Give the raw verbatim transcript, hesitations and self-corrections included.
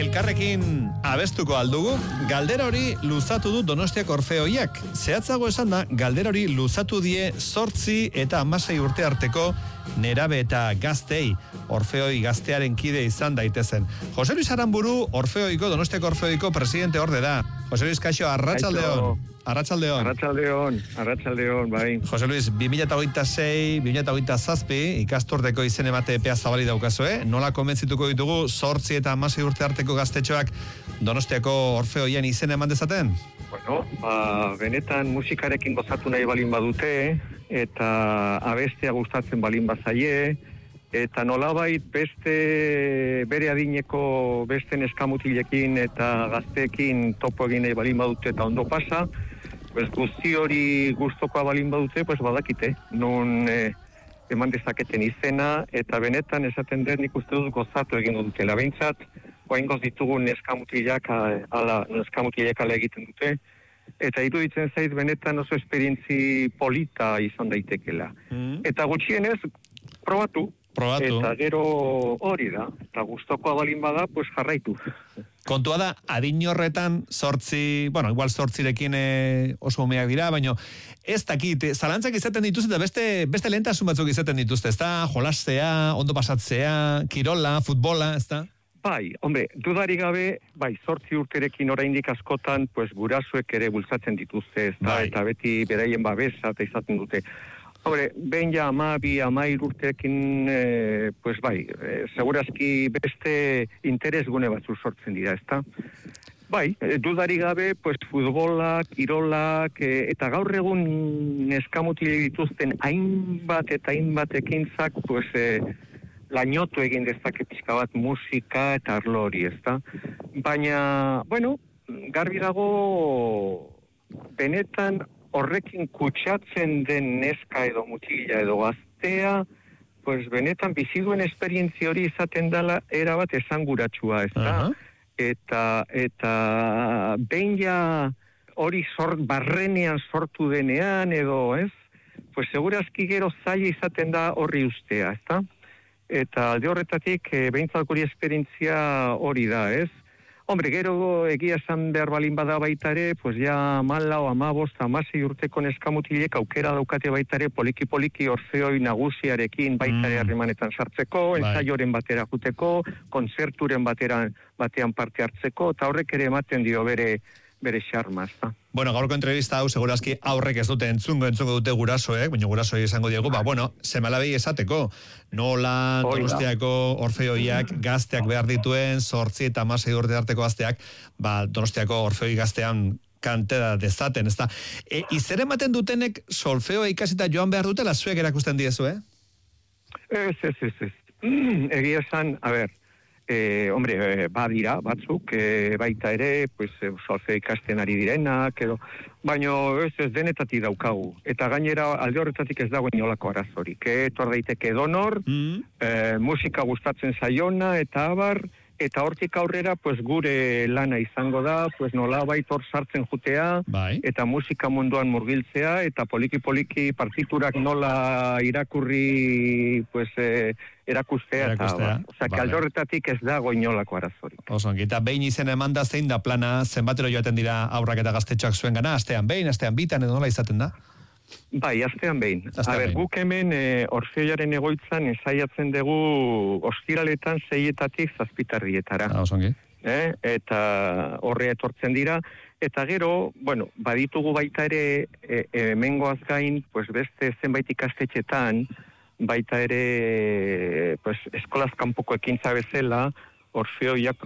elkarrekin abestuko aldugu, galdera hori luzatu du Donostiako Orfeoiak. Zehatzago esan da, galdera hori luzatu die zortzi eta hamasei urte arteko nerabe eta gaztei, Orfeoi gaztearen kide izan daitezen. Jose Luis Aramburu, Orfeoiko, Donostiako Orfeoiko presidente orde da. Jose Luis, kaixo, arratsaldeon. Arratsaldeon. Arratsaldeon, arratsaldeon, bai. Jose Luis, bi mila hogeita sei, bi mila hogeita zazpi, ikasturteko izen emate epea zabali daukazu, eh? Nola konbentzituko ditugu zortzi eta hamasei urte arteko gaztetxoak Donostiako Orfeoian izen eman dezaten? Bueno, ba, benetan musikarekin gozatu nahi balin badute, eta abestea gustatzen balin bazaie, eta nolabait beste bere adineko beste neskamutilekin eta gazteekin topo egin nahi balin badute eta ondo pasa, pues guzti hori gustokoa balin badute, pues badakite, non eh, eman dezaketen izena, eta benetan esaten den nik uste dut gozatu egin dutela. Behintzat, oaingoz ditugun neskamutilak ala, neskamutilak ala egiten dute, eta iruditzen zait benetan oso esperientzi polita izan daitekela. Mm. Eta gutxienez, probatu. Probatu. Eta gero hori da, eta gustokoa balin bada, pues jarraitu. Kontua da, adin horretan, sortzi, bueno, igual sortzirekin e, oso umeak dira, baina ez dakit, zalantzak izaten dituzte, eta beste, beste lehentasun batzuk izaten dituzte, ez da, jolastea, ondo pasatzea, kirola, futbola, ez da? Bai, hombre, dudarik gabe, bai, sortzi urterekin oraindik askotan, pues gurasuek ere bultzatzen dituzte, ez da, bai. Eta beti beraien babesa eta izaten dute. Hombre, behin ja amabi, amair urteekin, eh, pues bai, eh, segurazki beste interesgune batzu sortzen dira, ezta? Bai, eh, dudari gabe, pues futbolak, kirolak, eh, eta gaur egun neskamutile dituzten hainbat eta hainbat ekintzak, pues, eh, lainotu egin dezake pixka bat musika eta arlo hori, ezta? Baina, bueno, garbi dago benetan horrekin kutsatzen den neska edo mutila edo gaztea, pues benetan biziduen esperientzi hori izaten dela erabat esanguratsua, ez da? Uh-huh. Eta, eta behin ja hori sort, barrenean sortu denean edo, ez? Pues segurazki gero zaila izaten da horri ustea, ez da? Eta alde horretatik eh, behintzat guri esperientzia hori da, ez? Hombre, gero egia esan behar balin bada baita ere, pues ja malau, amabost, amasei urteko neskamutilek aukera daukate baita ere poliki-poliki Orfeoi nagusiarekin baita ere harremanetan sartzeko, mm. ensaioren batera juteko, kontzerturen bateran, batean parte hartzeko, eta horrek ere ematen dio bere bere xarma, ezta. Bueno, gaurko entrevista hau segurazki aurrek ez dute entzungo, entzungo dute gurasoek, baina gurasoei izango diegu, ba, bueno, semalabei esateko, nola Donostiako Orfeoiak gazteak behar dituen, zortzi eta hamasei urte arteko gazteak, ba, Donostiako Orfeoi gaztean kantera dezaten, ezta. E, izer ematen dutenek solfeoa ikasita joan behar dutela, zuek erakusten diezu, eh? Ez, ez, ez, ez. Egia esan, a ber, Eh, hombre, eh, badira batzuk, eh, baita ere, pues, eh, solfeo ikasten ari direnak, edo, baina ez ez denetatik daukagu. Eta gainera alde horretatik ez dago inolako arazorik. Etor daiteke donor, mm. eh, musika gustatzen zaiona, eta abar, eta hortik aurrera, pues, gure lana izango da, pues, nolabait hor sartzen jutea, bai. Eta musika munduan murgiltzea, eta poliki-poliki partiturak nola irakurri, pues, eh, erakustea, erakustea. Eta, oza, vale. Aldorretatik ez dago inolako arazorik. Oson, eta behin izen emanda zein da plana, zenbatero joaten dira aurrak eta gaztetxoak zuen gana, astean behin, astean bitan, edo nola izaten da? Bai, astean behin. Astean A ber, behin. guk hemen e, Orfeoiaren egoitzan ensaiatzen dugu ostiraletan seietatik zazpitarrietara. Ah, osongi. Eh? Eta horre etortzen dira, eta gero, bueno, baditugu baita ere e, e, mengoaz gain, pues beste zenbait ikastetxetan, baita ere pues, eskolaz kanpoko ekintza bezala, Orfeoiak